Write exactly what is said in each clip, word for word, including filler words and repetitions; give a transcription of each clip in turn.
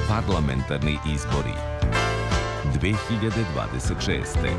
Parlamentarni izbori dve hiljade dvadeset šeste.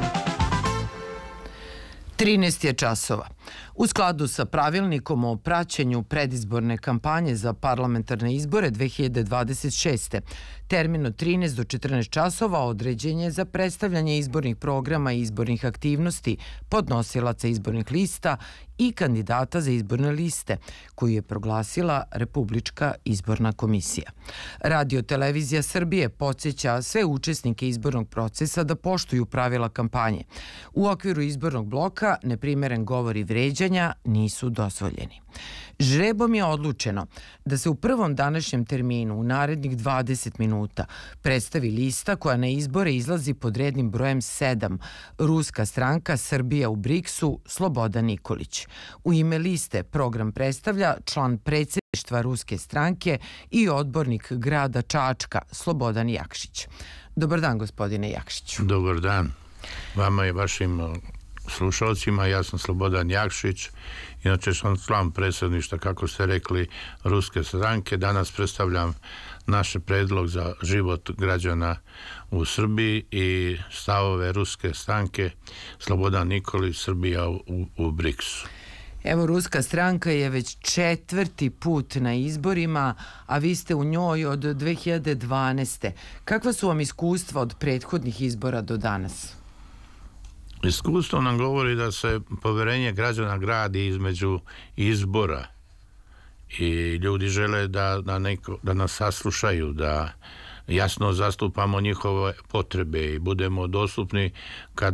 trinaest je časova. U skladu sa pravilnikom o praćenju predizborne kampanje za parlamentarne izbore dve hiljade dvadeset šeste. Termin od trinaest do četrnaest časova određen je za predstavljanje izbornih programa i izbornih aktivnosti podnosilaca izbornih lista i kandidata za izborne liste, koju je proglasila Republička izborna komisija. Radio Televizija Srbije podsjeća sve učesnike izbornog procesa da poštuju pravila kampanje. U okviru izbornog bloka neprimeren govor i vređanja nisu dozvoljeni. Žrebom je odlučeno da se u prvom današnjem terminu u narednih dvadeset minuta predstavi lista koja na izbore izlazi pod rednim brojem sedam, Ruska stranka Srbija u briksu Slobodan Nikolić. U ime liste program predstavlja član predsjedništva Ruske stranke i odbornik grada Čačka Slobodan Jakšić. Dobar dan, gospodine Jakšiću. Dobar dan vama i vašim slušalcima. Ja sam Slobodan Jakšić, inače sam član predsjedništva, kako ste rekli, Ruske stranke. Danas predstavljam naš predlog za život građana u Srbiji i stavove Ruske stranke Slobodan Nikolić, Srbija u, u briksu. Evo, Ruska stranka je već četvrti put na izborima, a vi ste u njoj od dve hiljade dvanaeste. Kakva su vam iskustva od prethodnih izbora do danas? Iskustvo nam govori da se poverenje građana gradi između izbora i ljudi žele da, da, neko, da nas saslušaju, da jasno zastupamo njihove potrebe i budemo dostupni kad